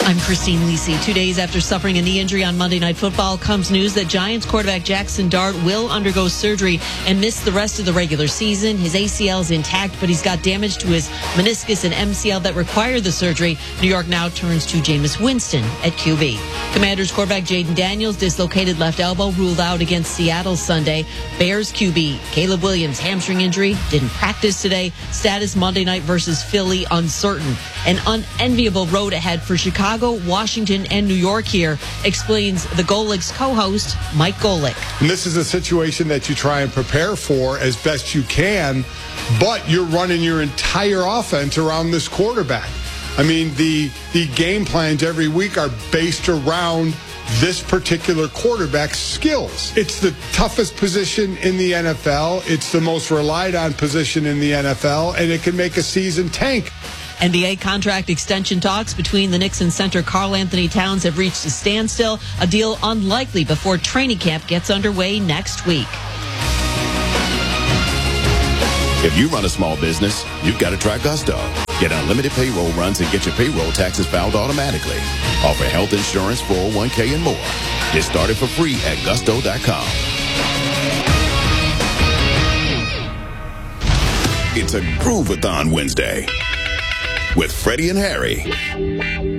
I'm Christine Lisi. 2 days after suffering a knee injury on Monday Night Football comes news that Giants quarterback Jackson Dart will undergo surgery and miss the rest of the regular season. His ACL is intact, but he's got damage to his meniscus and MCL that require the surgery. New York now turns to Jameis Winston at QB. Commanders quarterback Jaden Daniels, dislocated left elbow, ruled out against Seattle Sunday. Bears QB Caleb Williams, hamstring injury, didn't practice today. Status Monday night versus Philly uncertain. An unenviable road ahead for Chicago, Washington, and New York here, explains the Golics co-host Mike Golic. And this is a situation that you try and prepare for as best you can, but you're running your entire offense around this quarterback. I mean, the game plans every week are based around this particular quarterback's skills. It's the toughest position in the NFL. It's the most relied on position in the NFL, and it can make a season tank. NBA contract extension talks between the Knicks and center Karl Anthony Towns have reached a standstill, a deal unlikely before training camp gets underway next week. If you run a small business, you've got to try Gusto. Get unlimited payroll runs and get your payroll taxes filed automatically. Offer health insurance, 401k, and more. Get started for free at gusto.com. It's a Groovathon Wednesday with Freddie and Harry.